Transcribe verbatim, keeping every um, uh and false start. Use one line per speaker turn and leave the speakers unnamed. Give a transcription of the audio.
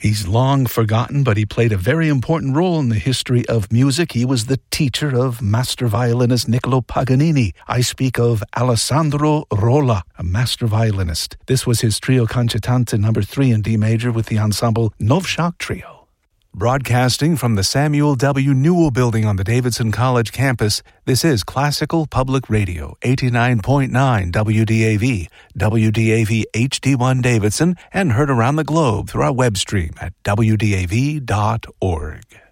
He's long forgotten, but he played a very important role in the history of music. He was the teacher of master violinist Niccolo Paganini. I speak of Alessandro Rolla, a master violinist. This was his trio concertante number three in D major with the ensemble Novschak Trio. Broadcasting from the Samuel W. Newell Building on the Davidson College campus, this is Classical Public Radio, eighty-nine point nine W D A V, W D A V H D one Davidson, and heard around the globe through our web stream at W D A V dot org.